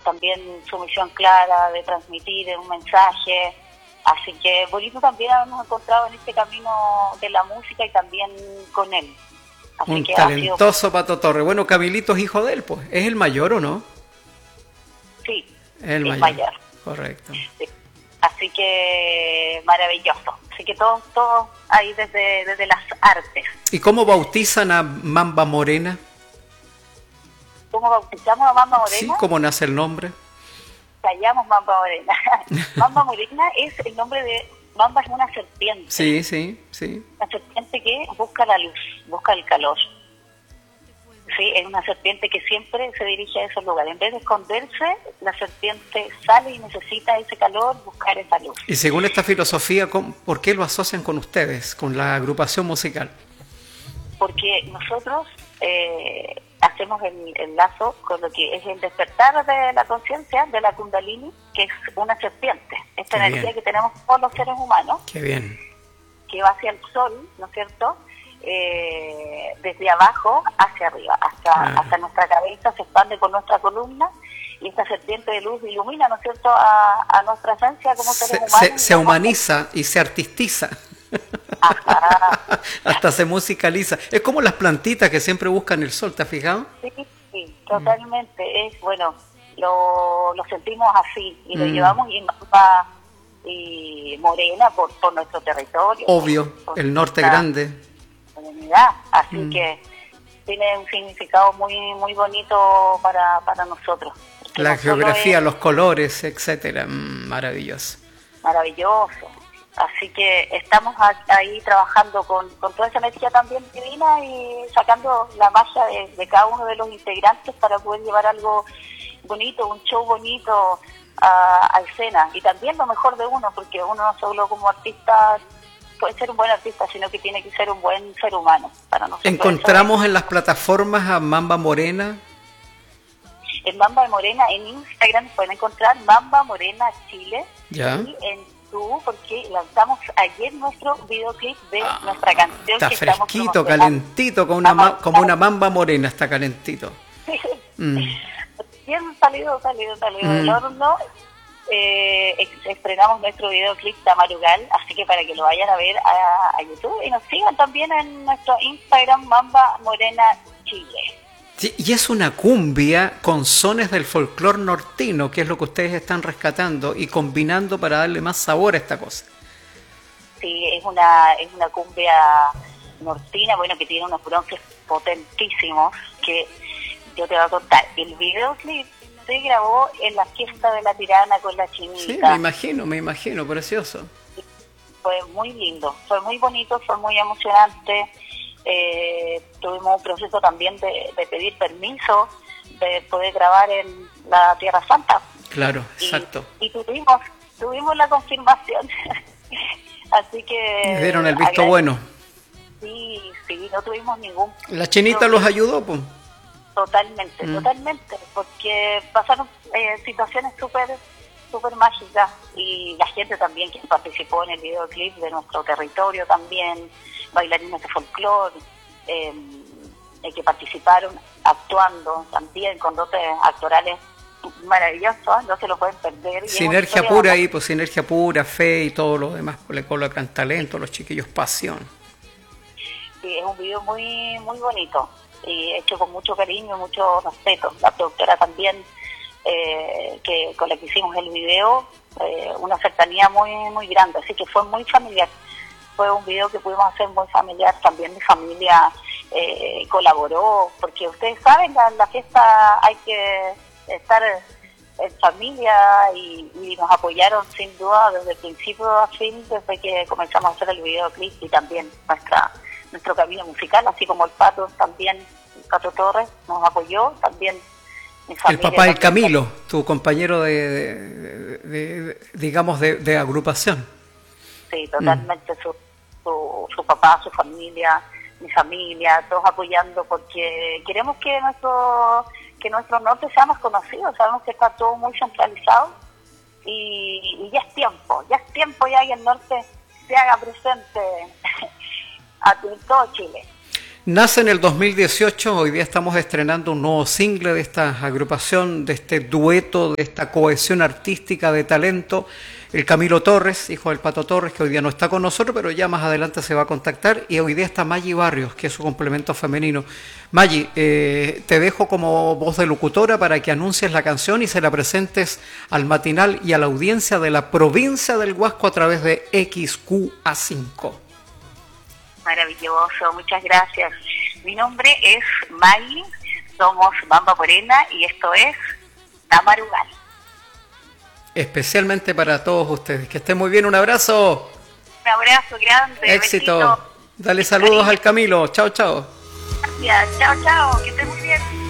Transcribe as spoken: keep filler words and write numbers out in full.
también su misión clara de transmitir un mensaje. Así que bonito también habernos encontrado en este camino de la música y también con él. Así un que talentoso sido... Pato Torres. Bueno, Camilito es hijo de él, pues. ¿Es el mayor o no? Sí, Es el es mayor. mayor. Correcto. Sí. Así que maravilloso. Así que todos, todos ahí desde, desde las artes. ¿Y cómo bautizan a Mamba Morena? ¿Cómo bautizamos a Mamba Morena? Sí, ¿cómo nace el nombre? Callamos Mamba Morena. Mamba Morena es el nombre de... Mamba es una serpiente. Sí, sí, sí. Una serpiente que busca la luz, busca el calor. Sí, es una serpiente que siempre se dirige a esos lugares. En vez de esconderse, la serpiente sale y necesita ese calor, buscar esa luz. Y según esta filosofía, ¿por qué lo asocian con ustedes, con la agrupación musical? Porque nosotros eh, hacemos el, el lazo con lo que es el despertar de la conciencia de la Kundalini, que es una serpiente. Esta Qué energía bien. que tenemos todos los seres humanos, Qué bien. que va hacia el sol, ¿no es cierto?, eh, desde abajo hacia arriba, hasta, Ah. hasta nuestra cabeza, se expande por nuestra columna, y esta serpiente de luz ilumina, ¿no es cierto?, a, a nuestra esencia como seres Se, humanos. se, se humaniza y se artistiza. Ajá. Hasta se musicaliza. Es como las plantitas que siempre buscan el sol, ¿te has fijado? Sí, sí, totalmente. Es bueno, lo, lo sentimos así y lo Mm. llevamos y Mamba y Morena por, por nuestro territorio. Obvio, por- por el norte nuestra grande. comunidad. Así Mm. que tiene un significado muy muy bonito para, para nosotros. Porque La no solo geografía, es los colores, etcétera. Mm, maravilloso. maravilloso. Así que estamos a- ahí trabajando con, con toda esa energía también divina y sacando la magia de, de cada uno de los integrantes para poder llevar algo bonito, un show bonito a, a escena. Y también lo mejor de uno, porque uno no solo como artista puede ser un buen artista, sino que tiene que ser un buen ser humano. Para nosotros Encontramos eso en las plataformas a Mamba Morena. es- en Mamba Morena, en Instagram pueden encontrar Mamba Morena Chile. Ya. Y en YouTube, porque lanzamos ayer nuestro videoclip de Ah, nuestra canción. Está que estamos fresquito, promocionando. calentito, como una, ma- como una mamba morena, está calentito. Mm. Bien salido, salido, salido Mm. del horno. Eh, ex- estrenamos nuestro videoclip Tamarugal, así que para que lo vayan a ver a, a YouTube y nos sigan también en nuestro Instagram Mamba Morena Chile. Sí, y es una cumbia con sones del folclore nortino, que es lo que ustedes están rescatando y combinando para darle más sabor a esta cosa. Sí, es una es una cumbia nortina, bueno, que tiene unos bronces potentísimos, que yo te voy a contar. El videoclip se grabó en la fiesta de la Tirana con la Chinita. Sí, me imagino, me imagino, precioso. Fue muy lindo, fue muy bonito, fue muy emocionante. Eh, tuvimos un proceso también de, de pedir permiso, de poder grabar en la Tierra Santa. Claro, Y- exacto. Y, tuvimos tuvimos la confirmación. Así que... Les dieron el visto agrade- bueno. Sí, sí, no tuvimos ningún... La chinita los ayudó, pues. Totalmente, Mm. totalmente, porque pasaron eh, situaciones súper súper mágicas y la gente también que participó en el videoclip de nuestro territorio también, bailarines de folclore, eh, eh, que participaron actuando también con dotes actorales maravillosos, no se lo pueden perder. Y es una Sinergia historia pura de- ahí, pues sinergia pura, fe y todo lo demás. Le colocan talento, los chiquillos, pasión. Sí, es un video muy muy bonito y hecho con mucho cariño, mucho respeto. La productora también, eh, que con la que hicimos el video, eh, una cercanía muy muy grande, así que fue muy familiar. Fue un video que pudimos hacer muy familiar, también mi familia eh, colaboró, porque ustedes saben, la, la fiesta hay que estar en familia y, y nos apoyaron sin duda desde el principio a fin, desde que comenzamos a hacer el videoclip y también nuestra nuestro camino musical, así como el Pato también, el Pato Torres nos apoyó, también mi El familia. papá del también. Camilo, tu compañero de, de- de- de- digamos, de, de agrupación. Sí, totalmente, su, su, su papá, su familia, mi familia, todos apoyando porque queremos que nuestro que nuestro norte sea más conocido, sabemos que está todo muy centralizado y, y ya es tiempo, ya es tiempo ya que el norte se haga presente a todo Chile. Nace en el dos mil dieciocho, hoy día estamos estrenando un nuevo single de esta agrupación, de este dueto, de esta cohesión artística de talento. El Camilo Torres, hijo del Pato Torres, que hoy día no está con nosotros, pero ya más adelante se va a contactar. Y hoy día está Maggie Barrios, que es su complemento femenino. Maggie, eh, te dejo como voz de locutora para que anuncies la canción y se la presentes al matinal y a la audiencia de la provincia del Huasco a través de X Q A cinco. Maravilloso, muchas gracias. Mi nombre es Maggie, somos Bamba Morena y esto es Tamarugal. Especialmente para todos ustedes. Que estén muy bien, un abrazo. Un abrazo grande. Éxito. Besito. Dale saludos al Camilo. Chao, chao. Gracias, chao, chao. Que estén